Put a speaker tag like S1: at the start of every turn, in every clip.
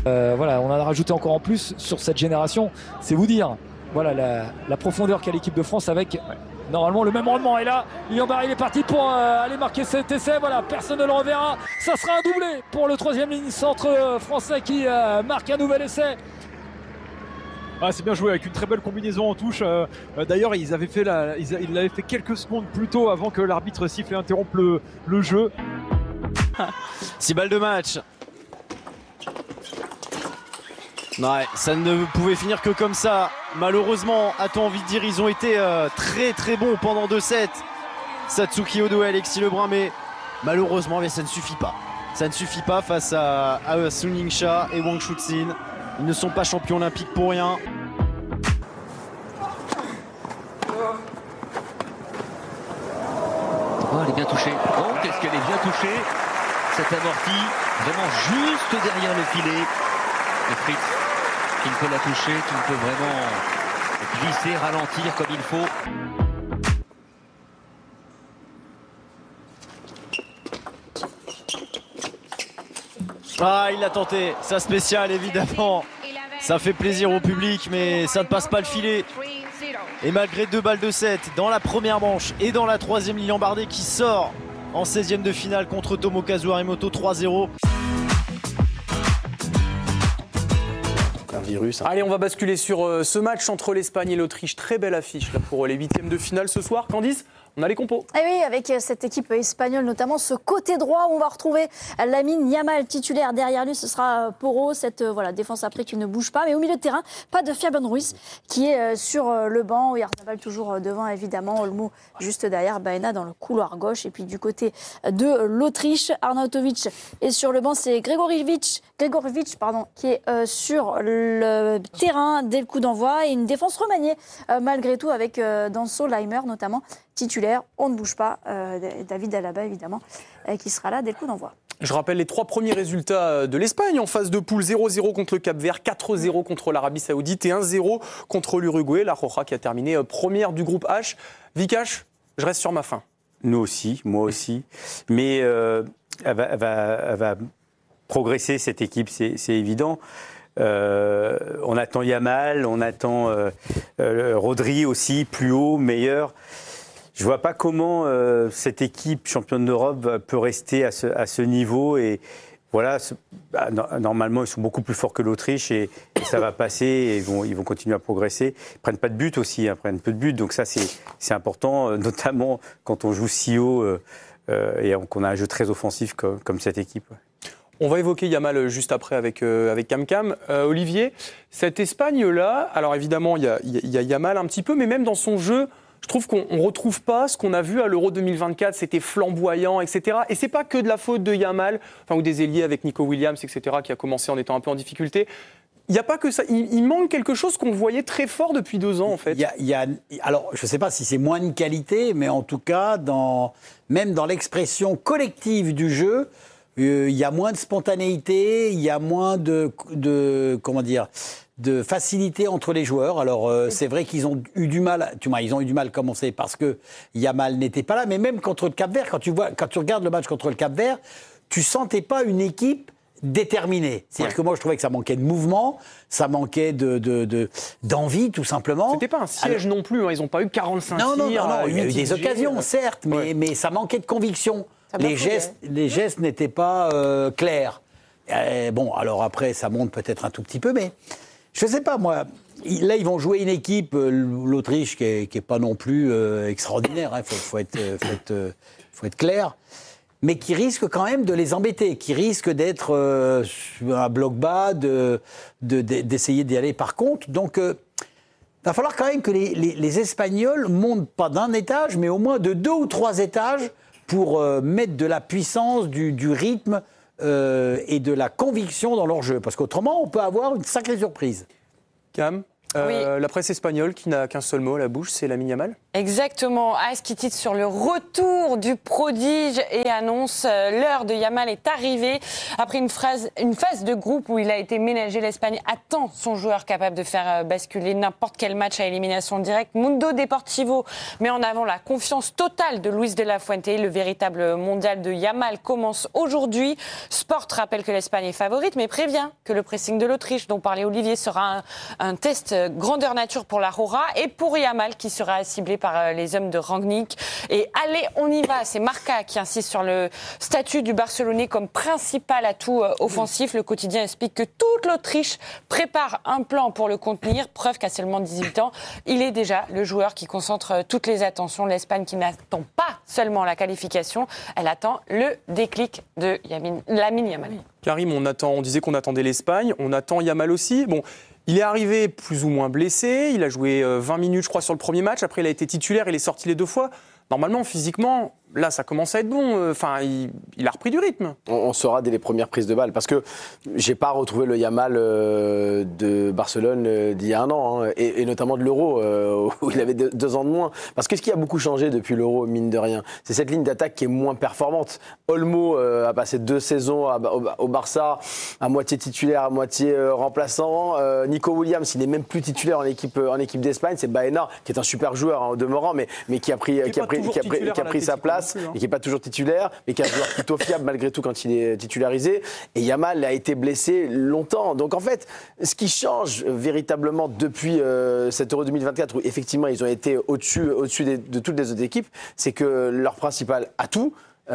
S1: Voilà, on en a rajouté encore en plus sur cette génération. C'est vous dire, voilà la profondeur qu'a l'équipe de France avec normalement le même rendement. Et là, Lilian Barry, il est parti pour aller marquer cet essai. Voilà, personne ne le reverra. Ça sera un doublé pour le troisième ligne centre français qui marque un nouvel essai.
S2: Ah, c'est bien joué avec une très belle combinaison en touche. D'ailleurs, ils l'avaient fait quelques secondes plus tôt avant que l'arbitre siffle et interrompe le jeu.
S3: 6 balles de match. Ouais, ça ne pouvait finir que comme ça. Malheureusement, a-t-on envie de dire, ils ont été très très bons pendant 2 sets. Satsuki Odo et Alexis Lebrun, mais malheureusement, ça ne suffit pas. Ça ne suffit pas face à Sun Yingxia et Wang Shuxin. Ils ne sont pas champions olympiques pour rien.
S4: Oh, elle est bien touchée. Oh, qu'est-ce qu'elle est bien touchée. Cette amortie, vraiment juste derrière le filet. Et Fritz qui ne peut la toucher, qui ne peut vraiment glisser, ralentir comme il faut.
S3: Ah, il a tenté sa spéciale, évidemment. Ça fait plaisir au public, mais ça ne passe pas le filet. Et malgré 2 balles de 7 dans la première manche et dans la troisième, Lilian Bardet qui sort en 16e de finale contre Tomokazu Harimoto 3-0.
S5: Allez, on va basculer sur ce match entre l'Espagne et l'Autriche. Très belle affiche là, pour les 8e de finale ce soir. Candice, on a les compos.
S6: Et oui, avec cette équipe espagnole, notamment ce côté droit où on va retrouver Lamine Yamal titulaire. Derrière lui, ce sera Porro, cette défense après qui ne bouge pas. Mais au milieu de terrain, pas de Fabian Ruiz qui est sur le banc. Oyarzabal toujours devant, évidemment. Olmo juste derrière. Baena dans le couloir gauche. Et puis du côté de l'Autriche, Arnautovic est sur le banc. C'est Gregorovic, qui est sur le terrain dès le coup d'envoi. Et une défense remaniée malgré tout avec Danso, Leimer notamment. Titulaire, on ne bouge pas, David Alaba évidemment, qui sera là dès le coup d'envoi.
S5: Je rappelle les 3 premiers résultats de l'Espagne en phase de poule. 0-0 contre le Cap-Vert, 4-0 contre l'Arabie Saoudite et 1-0 contre l'Uruguay. La Roja qui a terminé première du groupe H. Vikash, je reste sur ma faim.
S7: Nous aussi, moi aussi. Mais elle va progresser cette équipe, c'est évident. On attend Yamal, on attend Rodri aussi, plus haut, meilleur. Je ne vois pas comment cette équipe championne d'Europe peut rester à ce niveau. Et voilà, normalement, ils sont beaucoup plus forts que l'Autriche et ça va passer. Et ils vont continuer à progresser. Ils ne prennent pas de but aussi, ils prennent peu de buts. Donc ça, c'est important, notamment quand on joue si haut et qu'on a un jeu très offensif comme cette équipe. Ouais.
S5: On va évoquer Yamal juste après avec Cam. Olivier, cette Espagne-là, alors évidemment, il y a Yamal un petit peu, mais même dans son jeu, je trouve qu'on ne retrouve pas ce qu'on a vu à l'Euro 2024, c'était flamboyant, etc. Et ce n'est pas que de la faute de Yamal, ou des ailiers avec Nico Williams, etc., qui a commencé en étant un peu en difficulté. Il n'y a pas que ça, il manque quelque chose qu'on voyait très fort depuis 2 ans, en fait.
S8: Alors, je ne sais pas si c'est moins de qualité, mais en tout cas, même dans l'expression collective du jeu, il y a moins de spontanéité, il y a moins de facilité entre les joueurs. Alors, c'est vrai qu'ils ont eu du mal, ils ont eu du mal à commencer parce que Yamal n'était pas là, mais même contre le Cap-Vert, quand tu regardes le match contre le Cap-Vert, tu sentais pas une équipe déterminée. C'est-à-dire que moi, je trouvais que ça manquait de mouvement, ça manquait d'envie, tout simplement.
S5: C'était pas un siège non plus, ils n'ont pas eu 45 tirs.
S8: Non, il y a eu des occasions, certes, mais ça manquait de conviction. Les gestes n'étaient pas clairs. Bon, alors après, ça monte peut-être un tout petit peu, mais je ne sais pas, moi. Là, ils vont jouer une équipe, l'Autriche, qui est pas non plus extraordinaire. Faut être clair. Mais qui risque quand même de les embêter, qui risque d'être un bloc bas, d'essayer d'y aller par contre. Donc, il va falloir quand même que les Espagnols montent pas d'un étage, mais au moins de 2 ou 3 étages pour mettre de la puissance, du rythme et de la conviction dans leur jeu. Parce qu'autrement, on peut avoir une sacrée surprise.
S5: Cam ? La presse espagnole qui n'a qu'un seul mot à la bouche, c'est Lamine Yamal.
S9: Exactement. AS qui titre sur le retour du prodige et annonce l'heure de Yamal est arrivée. Après une phase de groupe où il a été ménagé, l'Espagne attend son joueur capable de faire basculer n'importe quel match à élimination directe. Mundo Deportivo met en avant la confiance totale de Luis de la Fuente. Le véritable mondial de Yamal commence aujourd'hui. Sport rappelle que l'Espagne est favorite, mais prévient que le pressing de l'Autriche, dont parlait Olivier, sera un test grandeur nature pour la Roja et pour Yamal qui sera ciblé par les hommes de Rangnick. Et allez, on y va. C'est Marca qui insiste sur le statut du Barcelonais comme principal atout offensif. Le quotidien explique que toute l'Autriche prépare un plan pour le contenir. Preuve qu'à seulement 18 ans, il est déjà le joueur qui concentre toutes les attentions. L'Espagne qui n'attend pas seulement la qualification, elle attend le déclic de Lamine Yamal.
S5: Karim, on disait qu'on attendait l'Espagne, on attend Yamal aussi. Bon, il est arrivé plus ou moins blessé, il a joué 20 minutes je crois sur le premier match, après il a été titulaire, il est sorti les 2 fois. Normalement, physiquement, là, ça commence à être bon. Enfin, il a repris du rythme.
S10: On saura dès les premières prises de balles. Parce que j'ai pas retrouvé le Yamal de Barcelone d'il y a un an. Hein, et notamment de l'Euro, où il avait 2 ans de moins. Parce que ce qui a beaucoup changé depuis l'Euro, mine de rien, c'est cette ligne d'attaque qui est moins performante. Olmo a passé 2 saisons au Barça, à moitié titulaire, à moitié remplaçant. Nico Williams, il n'est même plus titulaire en équipe d'Espagne. C'est Baena, qui est un super joueur au demeurant, mais qui a pris sa place et qui n'est pas toujours titulaire, mais qui est un joueur plutôt fiable malgré tout quand il est titularisé. Et Yamal a été blessé longtemps. Donc en fait, ce qui change véritablement depuis cet Euro 2024, où effectivement ils ont été au-dessus de toutes les autres équipes, c'est que leur principal atout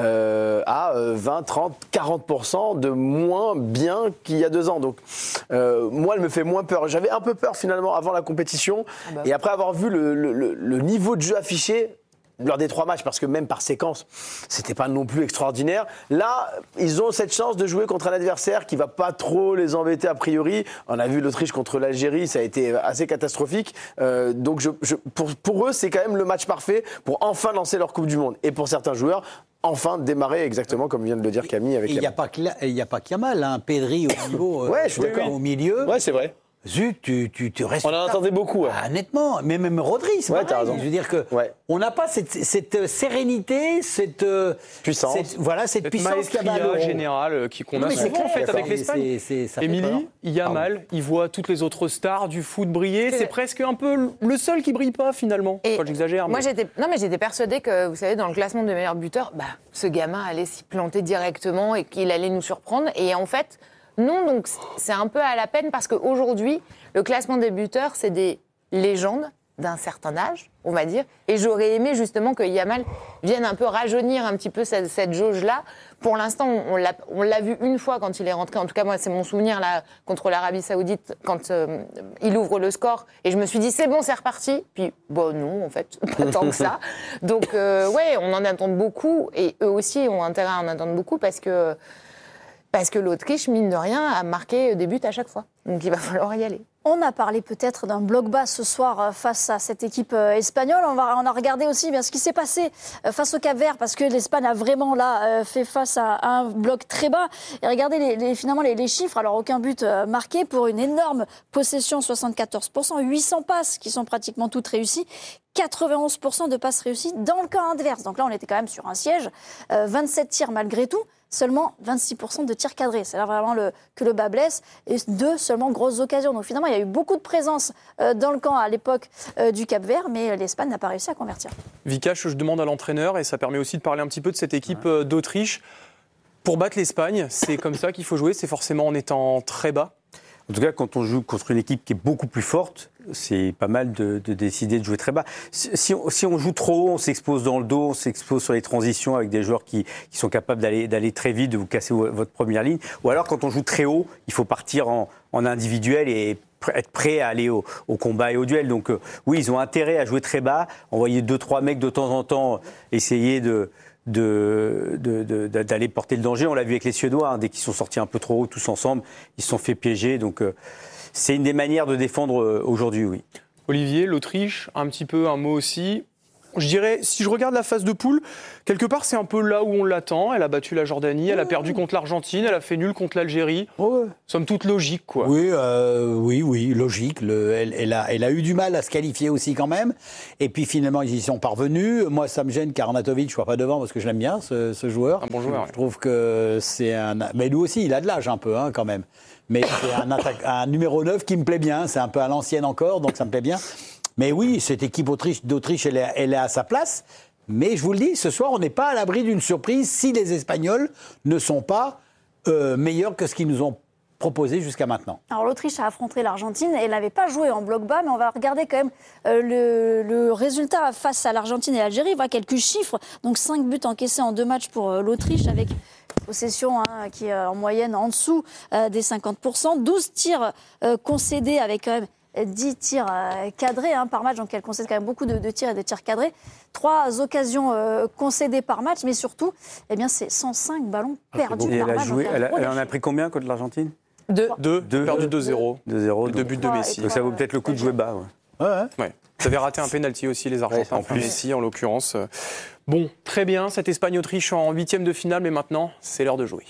S10: à 20, 30, 40% de moins bien qu'il y a 2 ans. Donc, moi, elle me fait moins peur. J'avais un peu peur finalement avant la compétition. Et après avoir vu le niveau de jeu affiché lors des 3 matchs, parce que même par séquence, c'était pas non plus extraordinaire. Là, ils ont cette chance de jouer contre un adversaire qui va pas trop les embêter a priori. On a vu l'Autriche contre l'Algérie, ça a été assez catastrophique. Donc, pour eux, c'est quand même le match parfait pour enfin lancer leur Coupe du Monde. Et pour certains joueurs, enfin démarrer exactement comme vient de le dire Camille. Avec
S8: il n'y a pas que Yamal, hein. Pedri au niveau,
S10: ouais, je suis d'accord.
S8: Au milieu.
S10: Ouais, c'est vrai.
S8: Zut, tu restes.
S10: On en entendait beaucoup. Ouais.
S8: Ah, nettement, mais même Rodri, c'est pareil.
S10: T'as raison.
S8: Je veux dire que on n'a pas cette sérénité, cette
S10: puissance,
S5: cette puissance générale qu'on a souvent en fait avec l'Espagne. Émilie, Yamal, il voit toutes les autres stars du foot briller. C'est presque un peu le seul qui brille pas finalement. Quand j'exagère.
S11: Moi, j'étais persuadée que, vous savez, dans le classement des meilleurs buteurs, ce gamin allait s'y planter directement et qu'il allait nous surprendre. Et en fait. Non, donc c'est un peu à la peine parce qu'aujourd'hui, le classement des buteurs, c'est des légendes d'un certain âge, on va dire. Et j'aurais aimé justement que Yamal vienne un peu rajeunir un petit peu cette jauge-là. Pour l'instant, on l'a vu une fois quand il est rentré. En tout cas, moi, c'est mon souvenir là, contre l'Arabie Saoudite, quand il ouvre le score. Et je me suis dit, c'est bon, c'est reparti. Puis, non, en fait, pas tant que ça. Donc, ouais, on en attend beaucoup. Et eux aussi ont intérêt à en attendre beaucoup parce que l'Autriche, mine de rien, a marqué des buts à chaque fois. Donc il va falloir y aller.
S6: On a parlé peut-être d'un bloc bas ce soir face à cette équipe espagnole. On a regardé aussi ce qui s'est passé face au Cap-Vert parce que l'Espagne a vraiment fait face à un bloc très bas. Et regardez finalement les chiffres. Alors aucun but marqué pour une énorme possession, 74%, 800 passes qui sont pratiquement toutes réussies. 91% de passes réussies dans le camp adverse. Donc là, on était quand même sur un siège. 27 tirs malgré tout, seulement 26% de tirs cadrés. C'est là vraiment que le bas blesse. Et 2 seulement grosses occasions. Donc finalement, il y a eu beaucoup de présence dans le camp à l'époque du Cap-Vert, mais l'Espagne n'a pas réussi à convertir.
S5: Vikash, je demande à l'entraîneur, et ça permet aussi de parler un petit peu de cette équipe d'Autriche. Pour battre l'Espagne, c'est comme ça qu'il faut jouer, c'est forcément en étant très bas.
S7: En tout cas, quand on joue contre une équipe qui est beaucoup plus forte, c'est pas mal de décider de jouer très bas. Si on joue trop haut, on s'expose dans le dos, on s'expose sur les transitions avec des joueurs qui sont capables d'aller très vite, de vous casser votre première ligne. Ou alors, quand on joue très haut, il faut partir en individuel et être prêt à aller au combat et au duel. Donc oui, ils ont intérêt à jouer très bas, envoyer 2-3 mecs de temps en temps, essayer d'aller porter le danger. On l'a vu avec les Suédois, hein, dès qu'ils sont sortis un peu trop haut tous ensemble, ils se sont fait piéger. Donc c'est une des manières de défendre aujourd'hui, oui.
S5: Olivier, l'Autriche, un petit peu un mot aussi. je dirais, si je regarde la phase de poule, quelque part, c'est un peu là où on l'attend. Elle a battu la Jordanie, elle a perdu contre l'Argentine, elle a fait nul contre l'Algérie. Somme toute logique, quoi.
S8: Oui, logique. Elle a eu du mal à se qualifier aussi quand même. Et puis finalement, ils y sont parvenus. Moi, ça me gêne qu'Arnautovic ne soit pas devant parce que je l'aime bien, ce joueur.
S5: Un bon joueur.
S8: Je trouve que c'est un... Mais lui aussi, il a de l'âge un peu, quand même. Mais c'est un numéro 9 qui me plaît bien. C'est un peu à l'ancienne encore, donc ça me plaît bien. Mais oui, cette équipe d'Autriche, elle est à sa place. Mais je vous le dis, ce soir, on n'est pas à l'abri d'une surprise si les Espagnols ne sont pas meilleurs que ce qu'ils nous ont proposé jusqu'à maintenant.
S6: Alors l'Autriche a affronté l'Argentine et elle n'avait pas joué en bloc bas, mais on va regarder quand même le résultat face à l'Argentine et l'Algérie. On voit quelques chiffres. Donc 5 buts encaissés en 2 matchs pour l'Autriche avec possession qui est en moyenne en dessous des 50%. 12 tirs concédés avec quand même 10 tirs cadrés par match, donc elle concède quand même beaucoup de tirs et de tirs cadrés. 3 occasions concédées par match, mais surtout, c'est 105 ballons perdus par match.
S7: Elle en a pris combien contre l'Argentine ?
S5: 2. Perdu 2-0.
S7: 2-0.
S5: 2 buts de Messi.
S7: Donc ça vaut peut-être le coup de jouer bas.
S5: Ouais. Vous avez raté un pénalty aussi, les Argentins, enfin Messi en l'occurrence. Bon, très bien, cette Espagne-Autriche en 8e de finale, mais maintenant, c'est l'heure de jouer.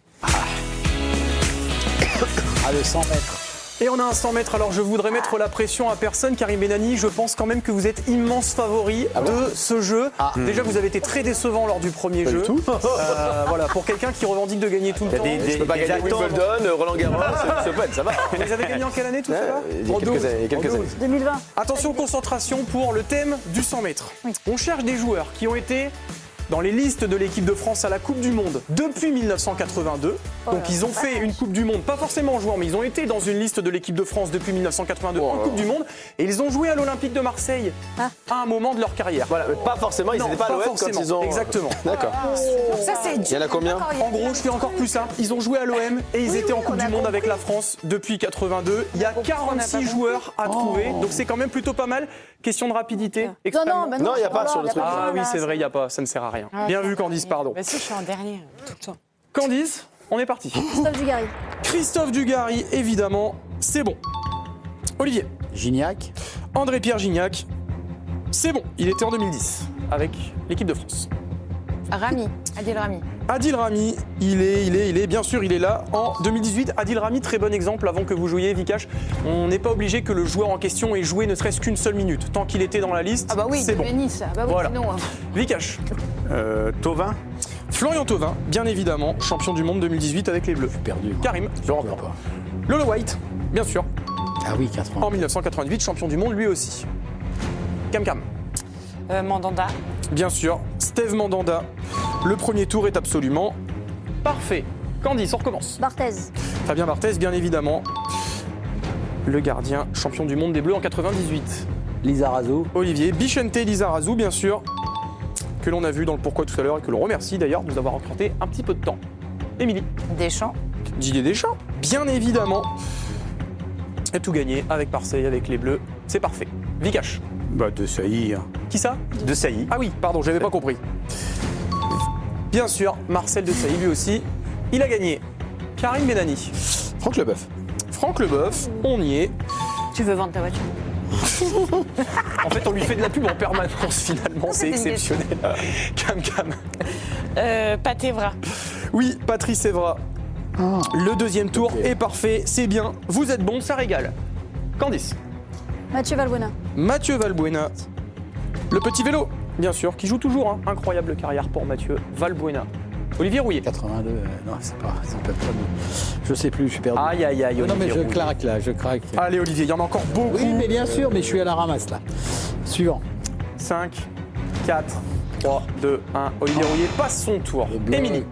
S8: Le 100 mètres.
S5: Et on a un 100 mètres, alors je voudrais mettre la pression à personne. Karim Benani, je pense quand même que vous êtes immense favori de ce jeu. Déjà, vous avez été très décevant lors du premier jeu. Voilà, pour quelqu'un qui revendique de gagner tout le temps.
S10: Je peux pas gagner Wimbledon, Roland Garros, ça va.
S5: Vous les avez gagnés en quelle année tout ça
S10: Il y a quelques années.
S6: 2020.
S5: Attention, concentration pour le thème du 100 mètres. On cherche des joueurs qui ont été dans les listes de l'équipe de France à la Coupe du Monde depuis 1982. Donc ils ont fait une Coupe du Monde, pas forcément en jouant, mais ils ont été dans une liste de l'équipe de France depuis 1982 en Coupe du Monde. Et ils ont joué à l'Olympique de Marseille à un moment de leur carrière.
S10: Voilà, mais pas forcément, ils n'étaient pas à l'OM quand ils ont...
S5: Exactement.
S10: D'accord.
S11: Ça, c'est
S10: Il y en a combien ?
S5: En gros, je fais encore plus simple. Ils ont joué à l'OM et ils étaient en Coupe du Monde avec la France depuis 82. Il y a 46 joueurs à trouver, donc c'est quand même plutôt pas mal. Question de rapidité.
S6: Non,
S10: il n'y a pas sur le truc.
S5: Ah oui, c'est vrai, il n'y a pas. Ça ne sert à rien. Bien vu, Candice, pardon.
S9: Bah si, je suis en dernier, tout le temps.
S5: Candice, on est parti.
S6: Christophe Dugarry.
S5: Christophe Dugarry, évidemment, c'est bon. Olivier.
S8: Gignac.
S5: André-Pierre Gignac, c'est bon. Il était en 2010 avec l'équipe de France.
S11: Adil Rami.
S5: Adil Rami, il est, bien sûr, il est là en 2018. Adil Rami, très bon exemple avant que vous jouiez, Vikash. On n'est pas obligé que le joueur en question ait joué ne serait-ce qu'une seule minute. Tant qu'il était dans la liste,
S11: Ah bah oui,
S5: c'est bon.
S11: Nice. Ah bah oui,
S5: Voilà.
S11: sinon,
S5: Vikash.
S7: Thauvin.
S5: Florian Thauvin, bien évidemment, champion du monde 2018 avec les Bleus.
S8: Perdu.
S5: Karim.
S8: Je ne pas.
S5: Lolo White, bien sûr,
S8: Ah oui, 80.
S5: en 1988, champion du monde lui aussi. Cam.
S9: Mandanda.
S5: Bien sûr, Steve Mandanda. Le premier tour est absolument parfait. Candice, on recommence.
S6: Barthez.
S5: Fabien Barthez, bien évidemment. Le gardien, champion du monde des Bleus en 98.
S8: Lizarazu.
S5: Olivier Bichente Lizarazu, bien sûr, que l'on a vu dans le Pourquoi tout à l'heure et que l'on remercie d'ailleurs de nous avoir accordé un petit peu de temps. Émilie.
S11: Deschamps.
S5: Didier Deschamps, bien évidemment. Et tout gagné avec Marseille, avec les Bleus. C'est parfait. Vikash.
S7: De Sailly.
S5: Qui ça ?
S7: De Sailly.
S5: Ah oui, pardon, j'avais pas compris. Bien sûr, Marcel Desailly, lui aussi. Il a gagné. Karim Benani.
S10: Franck Leboeuf.
S5: Franck Leboeuf, on y est.
S11: Tu veux vendre ta voiture?
S5: En fait, on lui fait de la pub en permanence, finalement. C'est exceptionnel. Cam.
S9: Patevra.
S5: Oui, Patrice Evra. Le deuxième tour est parfait, c'est bien. Vous êtes bon, ça régale. Candice.
S6: Mathieu Valbuena.
S5: Mathieu Valbuena. Le petit vélo, bien sûr, qui joue toujours. Hein. Incroyable carrière pour Mathieu Valbuena. Olivier Rouillet.
S8: 82, non, c'est pas je sais plus, je suis perdu.
S5: Aïe,
S8: non, mais
S5: Olivier
S8: je craque.
S5: Allez, Olivier, il y en a encore beaucoup.
S8: Oui, mais bien sûr, mais je suis à la ramasse, là. Suivant.
S5: 5, 4, 3, 2, 1. Olivier Rouillet passe son tour. Émilie.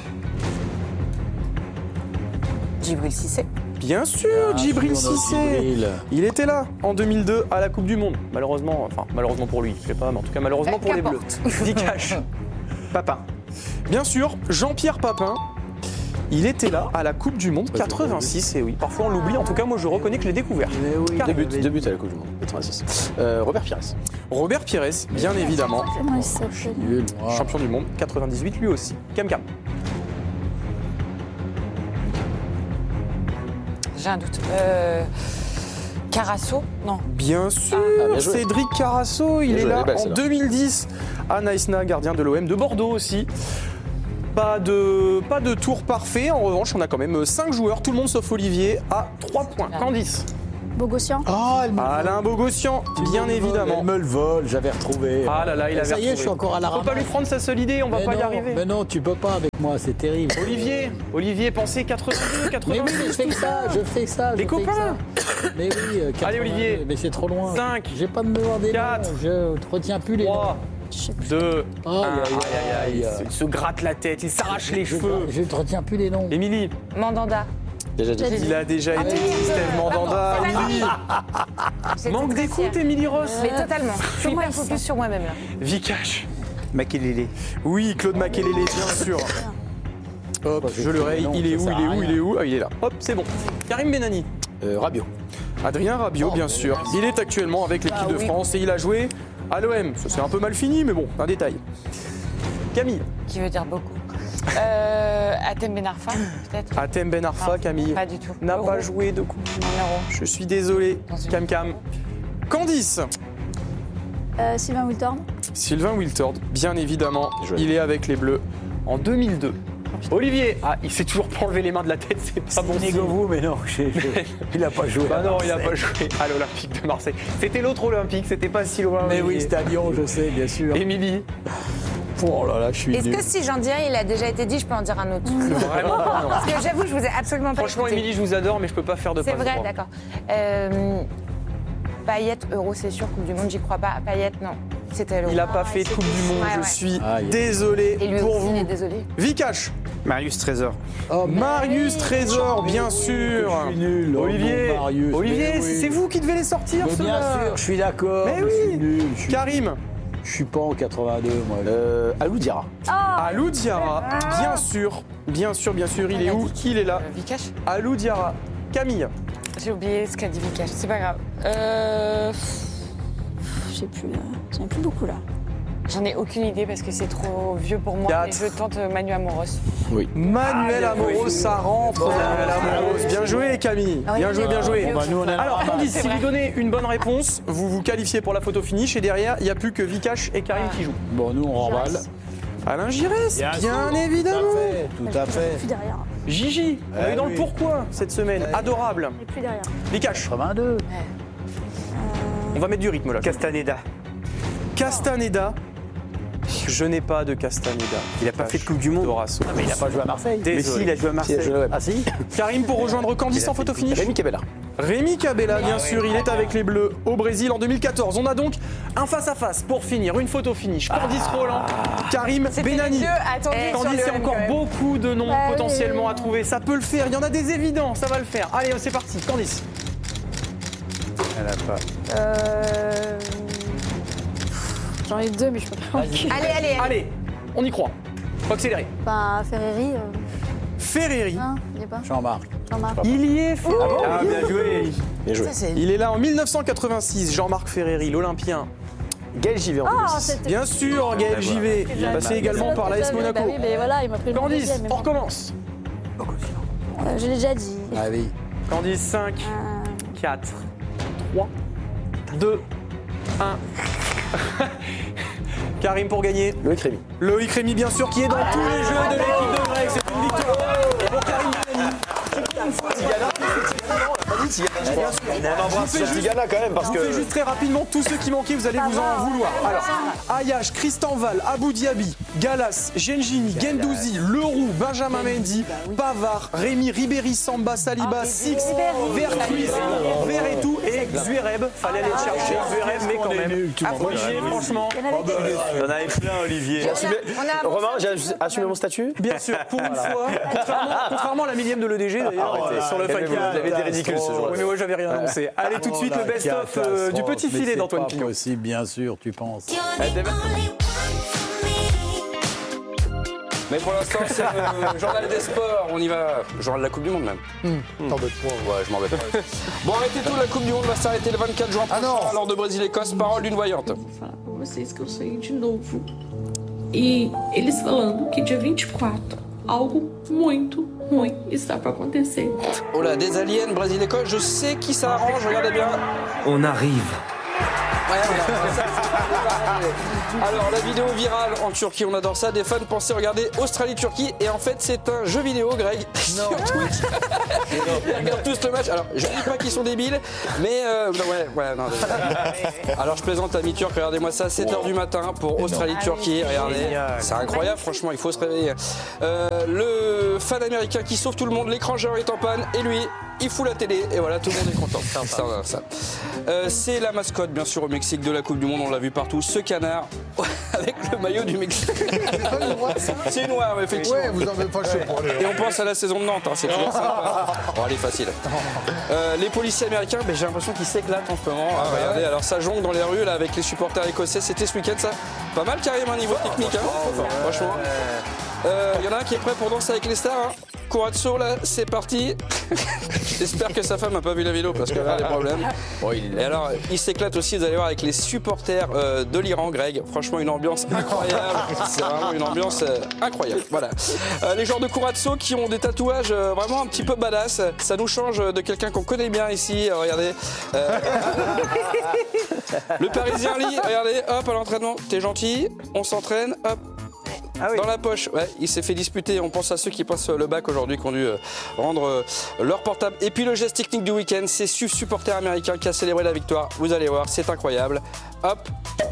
S11: Djibril Cissé.
S5: Bien sûr, Djibril Cissé. Il était là en 2002 à la Coupe du Monde. Malheureusement pour lui, je sais pas, mais en tout cas malheureusement pour les Bleus. Vikash. Papin. Bien sûr, Jean-Pierre Papin. Il était là à la Coupe du Monde 86, et oui, parfois on l'oublie, en tout cas moi je reconnais que je l'ai découvert.
S10: Deux buts à la Coupe du Monde 86. Robert Pires.
S5: Robert Pires, bien évidemment.
S6: Comment il s'appelle ?
S5: Champion du monde 98 lui aussi. Cam.
S9: J'ai un doute. Carasso? Non.
S5: Bien sûr,
S10: bien joué.
S5: Cédric Carasso, il
S10: Bien
S5: est
S10: joué,
S5: là
S10: elle est belle,
S5: en
S10: celle-là.
S5: 2010 à Naïsna, gardien de l'OM de Bordeaux aussi. Pas de tour parfait, en revanche on a quand même 5 joueurs, tout le monde sauf Olivier à 3 points. Candice.
S6: Bogossian.
S8: Ah, elle me le
S5: Alain Bogossian, bien
S8: vole,
S5: évidemment.
S8: Elle me le vole, j'avais retrouvé.
S5: Ah là là, il avait
S8: Ça y est,
S5: retrouvé.
S8: je suis encore à la
S5: Faut
S8: ramasse.
S5: pas lui prendre sa seule idée, on va
S8: Mais
S5: pas y
S8: non,
S5: arriver.
S8: Mais non, tu peux pas avec moi, c'est terrible.
S5: Olivier, pensez 82, 86.
S8: Mais oui, je fais ça, je fais ça.
S5: Les
S8: je fais
S5: copains.
S8: que ça. Mais oui, 82,
S5: Allez, Olivier.
S8: Mais c'est trop loin.
S5: 5,
S8: J'ai pas de mémoire des
S5: 4,
S8: noms, je retiens plus les noms.
S5: 3,
S6: Je sais plus.
S5: 2,
S8: Aïe,
S5: 1.
S8: aïe, aïe.
S5: Il se gratte la tête, il s'arrache les cheveux.
S8: Je ne retiens plus les noms.
S5: Émilie,
S11: Mandanda.
S10: Déjà dit.
S5: il a déjà été Steve Mandanda. Émilie,
S11: J'étais
S5: manque
S11: très
S5: d'écoute,
S11: fière.
S5: Émilie Ross.
S11: Mais totalement. Je suis
S6: Comment
S11: hyper
S6: il
S11: focus
S6: sent
S11: sur moi-même là.
S5: Vikash.
S7: Makelele.
S5: Oui, Claude Makelele, bien sûr. Hop, je le raye. Il est où, il est où, il est où? Ah, il est là. Hop, c'est bon. Karim Benani.
S10: Rabiot.
S5: Adrien Rabiot, bien sûr. Il est actuellement avec l'équipe de
S11: oui.
S5: France et il a joué à l'OM. Ça c'est un peu mal fini, mais bon, un détail. Camille.
S9: Qui veut dire beaucoup. Atem Ben Arfa, peut-être?
S5: Atem Ben Arfa, Camille.
S9: Pas du tout.
S5: N'a
S9: Euro.
S5: pas joué de coup.
S9: Non, Euro.
S5: Je suis désolé.
S9: Dans une-
S5: Cam. Candice.
S6: Sylvain Wiltorn.
S5: Sylvain Wiltord, bien évidemment.
S10: Joué.
S5: Il est avec les Bleus en 2002. Olivier. Ah, il s'est toujours pas enlevé les mains de la tête, c'est pas bon signe.
S8: Négovo, mais non, il n'a pas joué.
S5: Bah non, il a pas joué à l'Olympique de Marseille. C'était l'autre Olympique, c'était pas si loin.
S8: Mais oui,
S5: Olivier.
S8: c'était à Lyon, je sais, bien sûr.
S5: Émilie.
S8: Oh là là, je suis
S11: Est-ce
S8: nul.
S11: que si j'en dis un, il a déjà été dit, je peux en dire un autre
S5: Vraiment pas, non.
S11: Parce que j'avoue, je vous ai absolument pas
S5: Franchement,
S11: écouté.
S5: Émilie, je vous adore, mais je peux pas faire de
S11: C'est
S5: passe
S11: vrai,
S5: droit.
S11: d'accord. Payet, Euro, c'est sûr. Coupe du Monde, j'y crois pas. Payet, non. C'était l'Euro.
S5: Il a pas fait de Coupe du Monde,
S11: Ouais,
S5: je
S11: ouais.
S5: suis
S8: Aïe.
S5: désolé
S11: Et lui
S5: pour
S11: aussi, il est
S5: vous.
S11: désolé.
S5: Vikash.
S7: Marius Trésor.
S8: Oh, mais
S5: Marius Trésor, bien
S8: oui,
S5: sûr.
S8: je suis nul. Oh,
S5: Olivier,
S8: mon Marius,
S5: Olivier,
S8: mais oui.
S5: c'est vous qui devez les sortir,
S8: Mais bien
S5: ceux-là.
S8: sûr, je suis d'accord.
S5: Mais
S8: je
S5: oui.
S8: suis nul.
S5: Karim.
S8: Je suis pas en 82, moi.
S10: Alou Diarra.
S5: Alou Diarra, bien sûr, il est où? Il est là.
S9: Vikash?
S5: Alou Diarra. Camille.
S9: J'ai oublié ce qu'a dit Vikash, c'est pas grave.
S6: Je sais plus. J'en ai plus beaucoup là.
S9: J'en ai aucune idée parce que c'est trop vieux pour moi.
S5: 4.
S9: Mais je tente Manu Amoros.
S5: Manuel Amoros, ça rentre. Manuel Amoros. Bien joué, Camille. Bien joué, bien joué.
S8: Bah, nous, on a
S5: Alors,
S8: la
S5: Candice, si vous donnez une bonne réponse, vous vous qualifiez pour la photo finish et derrière, il n'y a plus que Vikash et Karim qui jouent.
S8: Bon, nous, on remballe.
S5: Alain Giresse, bien évidemment.
S8: Tout à fait.
S6: Plus derrière.
S5: Gigi, on est dans le pourquoi cette semaine. Adorable.
S6: Et plus derrière.
S5: Vikash,
S8: 82.
S5: on va mettre du rythme là.
S7: Castaneda.
S5: Castaneda. Je n'ai pas de Castaneda.
S7: Il n'a pas fait de Coupe du Monde.
S5: Dorasso.
S8: Mais il n'a pas joué à Marseille.
S7: Mais
S5: Désolé.
S7: si, il a joué à Marseille.
S8: Ah si.
S5: Karim pour rejoindre Candice en photo finish.
S10: Rémi Cabella.
S5: Rémi Cabella, bien sûr, il est avec les Bleus au Brésil en 2014. On a donc un face-à-face pour finir, une photo finish. Candice Roland, Karim
S9: C'était
S5: Benani.
S9: les deux attendus sur
S5: Candice, il y a
S9: le
S5: encore
S9: quand même.
S5: beaucoup de noms
S6: Bah oui.
S5: potentiellement à trouver. Ça peut le faire, il y en a des évidents, ça va le faire. Allez, c'est parti, Candice.
S7: Elle a pas.
S6: J'en ai deux, mais je peux pas.
S11: Allez.
S5: Allez, on y croit. Faut accélérer.
S6: Enfin, Ferreri.
S5: Ferreri.
S6: Non, il est pas.
S8: Jean-Marc.
S6: Jean-Marc.
S5: Il y est, Ferreri.
S7: Ah, bien joué.
S10: Bien joué.
S5: Il est là en 1986, Jean-Marc Ferreri, l'Olympien.
S10: Gaël Givet en
S6: Ah,
S10: 2006.
S6: c'était.
S5: Bien sûr, Gaël Givet, passé également par l'AS Monaco.
S6: Bah oui, mais voilà, il m'a pris le nom
S5: Candice,
S6: deuxième, mais
S5: on
S6: bon.
S5: recommence.
S6: Je l'ai déjà dit.
S8: Ah oui.
S5: Candice, 5, 4, 3, 2, 1. Karim pour gagner.
S10: Loïc Rémy.
S5: Loïc Rémy, bien sûr, qui est dans tous les jeux de l'équipe de Greg. C'est une victoire pour Karim Benani.
S10: On embrasse
S5: Je vous fais juste-
S10: Tigana quand même parce
S5: Je vous fais
S10: que.
S5: juste très rapidement tous ceux qui manquaient, vous allez vous en vouloir. Alors, Ayash, Tristan Val, Abou Diaby, Galas, Gengini, Gendouzi, Leroux, Benjamin Mendy, Pavard, Rémi, Ribéry, Samba, Saliba, Six, Vercuis, Verretou et Zureb. Fallait aller le chercher, Zureb, mais quand même. Olivier, franchement,
S7: Il y en avait plein, Olivier.
S10: Romain, j'ai assumé mon statut.
S5: bien sûr, pour une fois, contrairement à la millième de l'EDG d'ailleurs, sur le
S10: calmez-vous,
S5: Fight
S10: vous avez été ridicule ce jour-là.
S5: Oui, mais moi j'avais rien annoncé. Allez, tout de suite, le best-of du petit filet d'Antoine Pignot.
S8: C'est possible, bien sûr, tu penses.
S12: Mais pour l'instant, c'est le journal des sports. On y va. Journal de la Coupe du Monde, même.
S10: T'embête pas.
S12: Ouais, je m'embête pas. Bon, arrêtez tout. La Coupe du Monde va s'arrêter le 24 juin prochain lors de Brésil-Écosse. Parole d'une voyante.
S13: Falar pra vocês que eu saí de novo. E eles falando que dia 24 algo muito ruim está para acontecer.
S12: Oh là, des aliens, Brésil-Écosse, je sais qui ça arrange, regardez bien.
S14: On arrive.
S12: Ouais, voilà. Alors, la vidéo virale en Turquie, on adore ça. Des fans pensaient regarder Australie-Turquie et en fait, c'est un jeu vidéo, Greg, sur Twitch. Ils regardent tous le match. Alors, je ne dis pas qu'ils sont débiles, mais non. Alors, je plaisante, amis turcs, regardez-moi ça, 7h du matin pour Australie-Turquie. Regardez, c'est incroyable, franchement, il faut se réveiller. Le fan américain qui sauve tout le monde, l'écran géant est en panne et lui, il fout la télé et voilà, tout le monde est content. Ça. C'est la mascotte, bien sûr, au Mexique de la Coupe du Monde, on l'a vu partout, ce canard avec le maillot du Mexique.
S15: C'est pas une oie, ça ?
S12: C'est une oie, effectivement.
S15: Ouais, vous en avez pas le choix.
S12: Et on pense à la saison de Nantes, c'est toujours sympa. Bon, allez, facile. Les policiers américains, j'ai l'impression qu'ils s'éclatent en ce moment. Regardez, alors ça jongle dans les rues là, avec les supporters écossais. C'était ce week-end, ça. Pas mal, carrément, un niveau technique, franchement. Il y en a un qui est prêt pour danser avec les stars. Corazzo, là, c'est parti. J'espère que sa femme n'a pas vu la vidéo parce qu'elle a des problèmes. Et alors, il s'éclate aussi, vous allez voir, avec les supporters de l'Iran, Greg. Franchement, une ambiance incroyable. C'est vraiment une ambiance incroyable. Voilà. Les joueurs de Corazzo qui ont des tatouages vraiment un petit peu badass. Ça nous change de quelqu'un qu'on connaît bien ici. Regardez. Le Parisien Lee, regardez, hop, à l'entraînement. T'es gentil, on s'entraîne, hop. Ah oui. Dans la poche, ouais, il s'est fait disputer. On pense à ceux qui passent le bac aujourd'hui, qui ont dû rendre leur portable. Et puis le geste technique du week-end, c'est supporter américain qui a célébré la victoire. Vous allez voir, c'est incroyable. Hop.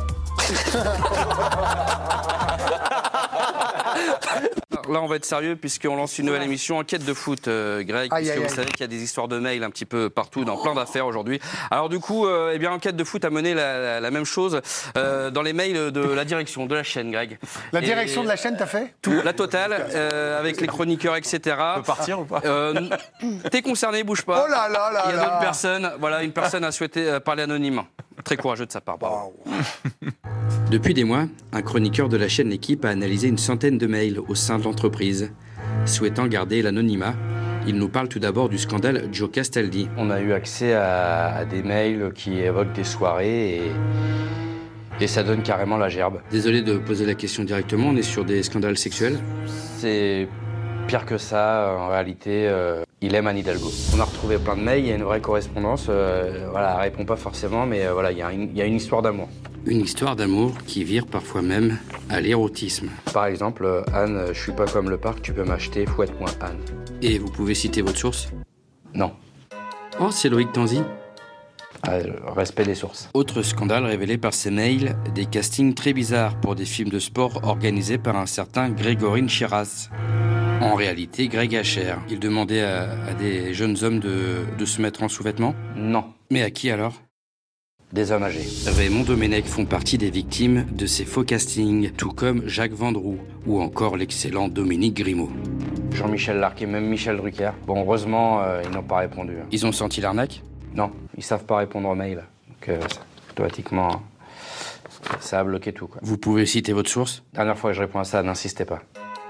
S12: Là, on va être sérieux puisqu'on lance une nouvelle émission Enquête de foot, Greg. Puisque vous savez qu'il y a des histoires de mails un petit peu partout, dans plein d'affaires aujourd'hui. Alors du coup, Enquête de foot a mené la même chose dans les mails de la direction de la chaîne, Greg.
S15: La direction de la chaîne, t'as fait ?
S12: Tout, la totale, avec les chroniqueurs, etc.
S3: On peut partir ou pas ?
S12: T'es concerné, bouge pas.
S15: Oh là là là.
S12: Il y a d'autres personnes. Voilà, une personne a souhaité parler anonymement. Très courageux de sa part. Bravo.
S16: Depuis des mois, un chroniqueur de la chaîne L'Équipe a analysé une centaine de mails au sein de l'entreprise. Souhaitant garder l'anonymat, il nous parle tout d'abord du scandale Joe Castaldi.
S17: On a eu accès à des mails qui évoquent des soirées et ça donne carrément la gerbe.
S16: Désolé de poser la question directement, on est sur des scandales sexuels ?
S17: C'est pire que ça, en réalité. Il aime Anne Hidalgo. On a retrouvé plein de mails, il y a une vraie correspondance. Voilà, elle répond pas forcément, mais voilà, il y a une histoire d'amour.
S16: Une histoire d'amour qui vire parfois même à l'érotisme.
S17: Par exemple, Anne, je suis pas comme le parc, tu peux m'acheter, fouette-moi Anne.
S16: Et vous pouvez citer votre source ?
S17: Non.
S16: Oh, c'est Loïc Tanzi.
S17: Respect des sources.
S16: Autre scandale révélé par ces mails, des castings très bizarres pour des films de sport organisés par un certain Grégorine Chiras. En réalité, Greg Hacher. Il demandait à des jeunes hommes de se mettre en sous-vêtements ?
S17: Non.
S16: Mais à qui alors ?
S17: Des hommes âgés.
S16: Raymond Domenech font partie des victimes de ces faux castings, tout comme Jacques Vendroux ou encore l'excellent Dominique Grimaud.
S17: Jean-Michel Larquet, même Michel Drucker. Bon, heureusement, ils n'ont pas répondu.
S16: Ils ont senti l'arnaque ?
S17: Non, ils savent pas répondre aux mails. Donc, automatiquement, ça a bloqué tout, quoi.
S16: Vous pouvez citer votre source ?
S17: Dernière fois que je réponds à ça, n'insistez pas.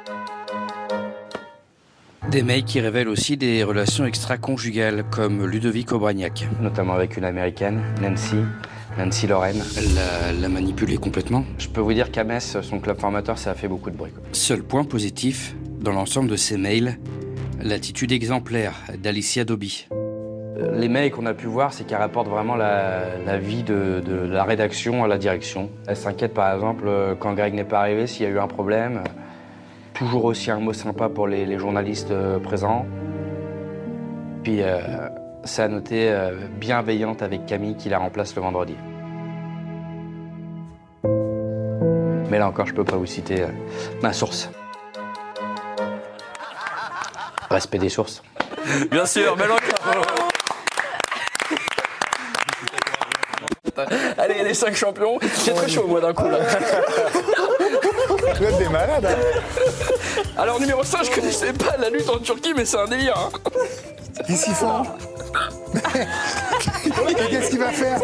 S16: Des mails qui révèlent aussi des relations extra-conjugales, comme Ludovic Obraniak.
S17: Notamment avec une américaine, Nancy Lorraine.
S16: La manipuler complètement ?
S17: Je peux vous dire qu'à Metz, son club formateur, ça a fait beaucoup de bruit, quoi.
S16: Seul point positif, dans l'ensemble de ces mails, l'attitude exemplaire d'Alicia Dobi.
S17: Les mails qu'on a pu voir, c'est qu'elle rapporte vraiment la vie de la rédaction à la direction. Elle s'inquiète, par exemple, quand Greg n'est pas arrivé, s'il y a eu un problème. Toujours aussi un mot sympa pour les journalistes présents. Puis, c'est à noter bienveillante avec Camille qui la remplace le vendredi. Mais là encore, je peux pas vous citer ma source. Respect des sources.
S12: Bien sûr, mais allez, les 5 champions. J'ai très chaud, moi, d'un coup, là.
S15: Vous êtes des malades, hein.
S12: Alors, numéro 5, je connaissais pas la lutte en Turquie, mais c'est un délire, hein.
S15: Qu'est-ce qu'ils font? Et qu'est-ce qu'il va faire?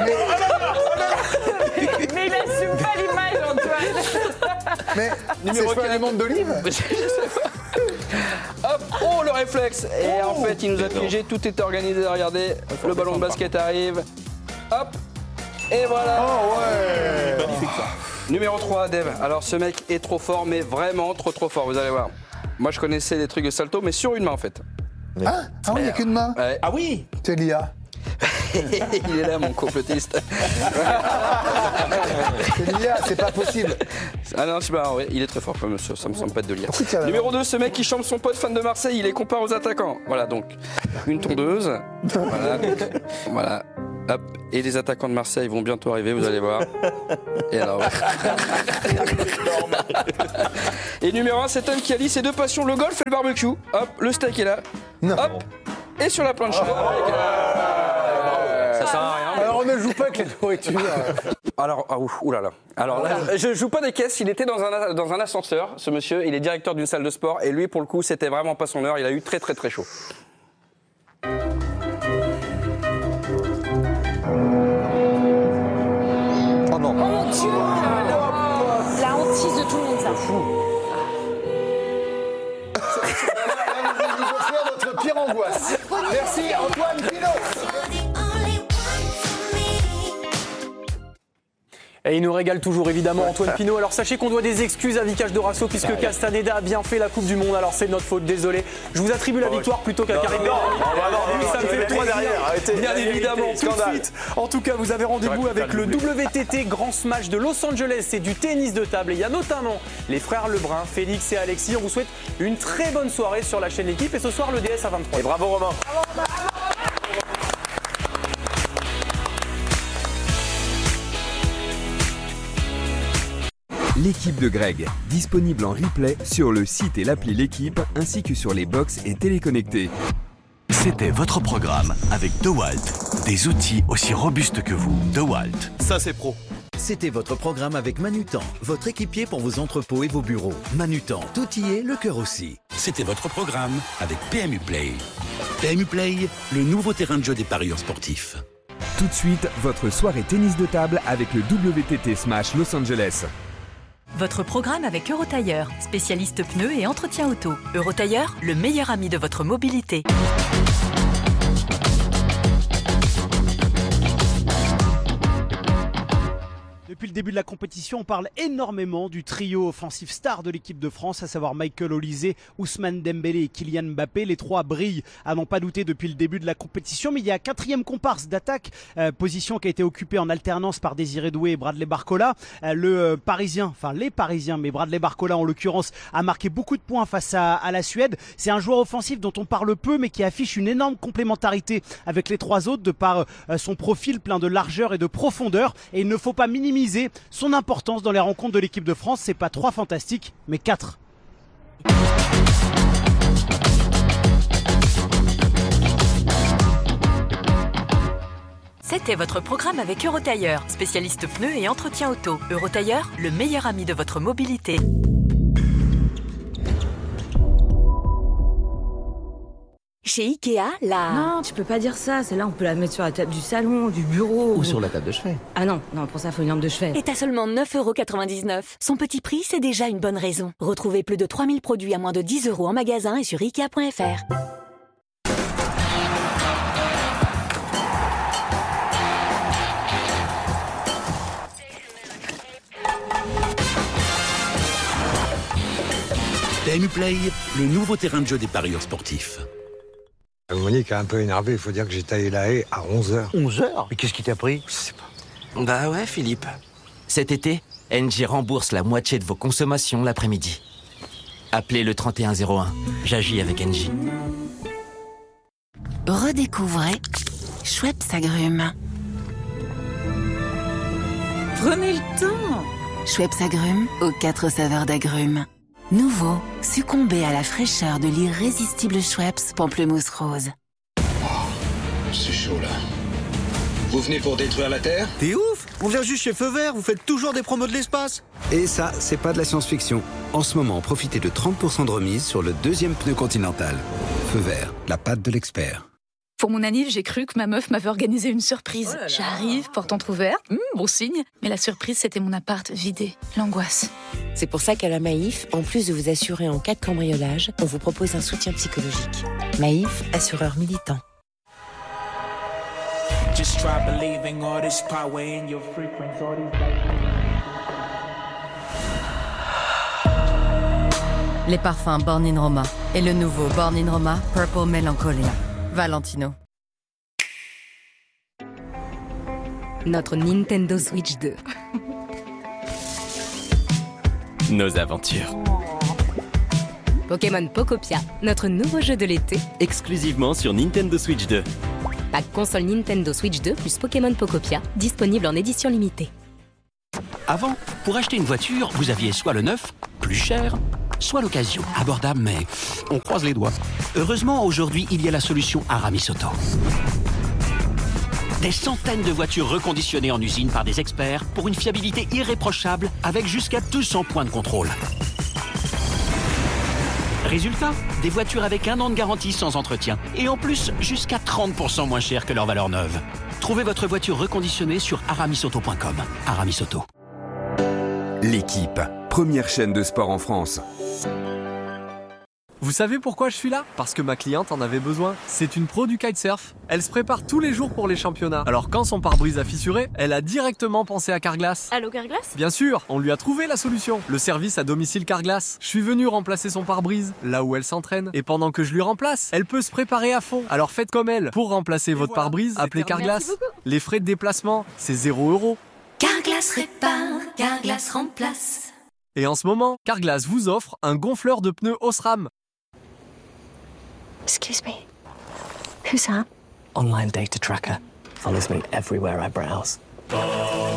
S9: Mais il assume pas l'image, Antoine.
S15: Mais c'est pas les mondes d'olive?
S12: Hop, oh le réflexe. Et en fait, il nous a piégé, tout était organisé. Regardez, le ballon de basket arrive. Hop, et voilà.
S15: Oh ouais.
S12: Magnifique ça. Numéro 3, Dave. Alors ce mec est trop fort, mais vraiment trop fort, vous allez voir. Moi, je connaissais les trucs de salto, mais sur une main, en fait.
S15: Ah oui, il n'y a qu'une main.
S12: Ah oui.
S15: C'est l'IA.
S12: Il est là, mon complotiste.
S15: C'est l'IA, c'est pas possible.
S12: Ah non, ouais, il est très fort, comme ça me semble pas être de l'IA. Numéro 2, ce mec qui chante son pote fan de Marseille, il les compare aux attaquants. Voilà, donc, une tondeuse. Voilà, donc, voilà. Hop, et les attaquants de Marseille vont bientôt arriver, vous allez voir. Et alors, et numéro 1, cet homme qui allie ses deux passions, le golf et le barbecue. Hop, le steak est là.
S15: Non.
S12: Hop, et sur la planche. Ça sert à rien.
S15: Alors on ne joue pas avec les nourritures.
S12: Alors, oulala. Alors là, je joue pas des caisses, il était dans un ascenseur, ce monsieur, il est directeur d'une salle de sport, et lui, pour le coup, c'était vraiment pas son heure, il a eu très très très chaud.
S9: Oh mon Dieu! La hantise de tout le monde, ça.
S15: Vous offrir votre pire angoisse. Merci Antoine Pinault.
S5: Et il nous régale toujours évidemment Antoine Pinault. Alors sachez qu'on doit des excuses à Vikash Dorasso puisque Castaneda a bien fait la Coupe du Monde. Alors c'est de notre faute, désolé. Je vous attribue la victoire plutôt qu'à Karim Benzema. Ça me fait plaisir. Bien évidemment, tout de suite. En tout cas, vous avez rendez-vous avec le WTT Grand Smash de Los Angeles. C'est du tennis de table. Et il y a notamment les frères Lebrun, Félix et Alexis. On vous souhaite une très bonne soirée sur la chaîne Équipe. Et ce soir, le DS à 23.
S10: Et bravo Romain.
S14: L'équipe de Greg, disponible en replay sur le site et l'appli L'équipe, ainsi que sur les box et téléconnectés.
S18: C'était votre programme avec DeWalt. Des outils aussi robustes que vous. DeWalt.
S3: Ça, c'est pro.
S18: C'était votre programme avec Manutan, votre équipier pour vos entrepôts et vos bureaux. Manutan, tout y est, le cœur aussi. C'était votre programme avec PMU Play. PMU Play, le nouveau terrain de jeu des parieurs sportifs.
S14: Tout de suite, votre soirée tennis de table avec le WTT Smash Los Angeles.
S19: Votre programme avec Eurotailleur, spécialiste pneus et entretien auto. Eurotailleur, le meilleur ami de votre mobilité.
S20: Depuis le début de la compétition, on parle énormément du trio offensif star de l'équipe de France, à savoir Michael Olise, Ousmane Dembélé et Kylian Mbappé. Les trois brillent à n'en pas douter depuis le début de la compétition, mais il y a un quatrième comparse d'attaque, position qui a été occupée en alternance par Désiré Doué et Bradley Barcola. Les Parisiens, mais Bradley Barcola en l'occurrence a marqué beaucoup de points face à la Suède. C'est un joueur offensif dont on parle peu, mais qui affiche une énorme complémentarité avec les trois autres de par son profil plein de largeur et de profondeur. Et il ne faut pas minimiser son importance dans les rencontres de l'équipe de France. C'est pas 3 fantastiques, mais 4.
S19: C'était votre programme avec Eurotailleur, spécialiste pneus et entretien auto. Eurotailleur, le meilleur ami de votre mobilité.
S21: Chez Ikea, là...
S22: Non, tu peux pas dire ça. Celle-là, on peut la mettre sur la table du salon, du bureau...
S21: Ou sur la table de chevet.
S22: Ah non, pour ça, faut une lampe de chevet.
S21: Et t'as seulement 9,99 €. Son petit prix, c'est déjà une bonne raison. Retrouvez plus de 3000 produits à moins de 10 € en magasin et sur Ikea.fr.
S18: PMU Play, le nouveau terrain de jeu des parieurs sportifs.
S23: Monique est un peu énervée, il faut dire que j'ai taillé la haie à 11h.
S24: 11h? Mais qu'est-ce qui t'a pris?
S23: Je sais pas.
S24: Bah ouais, Philippe. Cet été, Engie rembourse la moitié de vos consommations l'après-midi. Appelez le 3101. J'agis avec Engie.
S21: Redécouvrez Schweppes Agrumes.
S22: Prenez le temps.
S21: Schweppes Agrumes aux 4 saveurs d'agrumes. Nouveau, succombez à la fraîcheur de l'irrésistible Schweppes Pamplemousse Rose.
S25: C'est chaud là. Vous venez pour détruire la Terre?
S26: T'es ouf! On vient juste chez Feu Vert, vous faites toujours des promos de l'espace.
S27: Et ça, c'est pas de la science-fiction. En ce moment, profitez de 30% de remise sur le 2e pneu Continental. Feu Vert, la patte de l'expert.
S28: Pour mon anniv, j'ai cru que ma meuf m'avait organisé une surprise. Oh, j'arrive, porte entrouverte, bon signe. Mais la surprise, c'était mon appart vidé. L'angoisse.
S29: C'est pour ça qu'à la Maïf, en plus de vous assurer en cas de cambriolage, on vous propose un soutien psychologique. Maïf, assureur militant.
S30: Just try believing all this power in your frequency, all these
S1: Les parfums Born in Roma et le nouveau Born in Roma Purple Melancholia. Valentino.
S2: Notre Nintendo Switch 2.
S24: Nos aventures.
S2: Pokémon Pokopia, notre nouveau jeu de l'été.
S24: Exclusivement sur Nintendo Switch 2.
S2: Pack console Nintendo Switch 2 plus Pokémon Pokopia, disponible en édition limitée.
S4: Avant, pour acheter une voiture, vous aviez soit le neuf, plus cher, soit l'occasion, abordable, mais on croise les doigts. Heureusement, aujourd'hui, il y a la solution Aramis Auto. Des centaines de voitures reconditionnées en usine par des experts pour une fiabilité irréprochable avec jusqu'à 200 points de contrôle. Résultat, des voitures avec 1 an de garantie sans entretien et en plus jusqu'à 30% moins cher que leur valeur neuve. Trouvez votre voiture reconditionnée sur aramisauto.com. Aramis Auto.
S14: L'équipe, première chaîne de sport en France.
S6: Vous savez pourquoi je suis là? Parce que ma cliente en avait besoin. C'est une pro du kitesurf. Elle se prépare tous les jours pour les championnats. Alors quand son pare-brise a fissuré, elle a directement pensé à Carglass.
S28: Allô Carglass?
S6: Bien sûr, on lui a trouvé la solution. Le service à domicile Carglass. Je suis venu remplacer son pare-brise, là où elle s'entraîne. Et pendant que je lui remplace, elle peut se préparer à fond. Alors faites comme elle. Pour remplacer votre pare-brise, appelez Carglass. Les frais de déplacement, c'est 0 €.
S7: Carglass répare, Carglass remplace.
S6: Et en ce moment, Carglass vous offre un gonfleur de pneus Osram.
S7: Excuse me. Who's that?
S8: Online data tracker follows me everywhere I browse.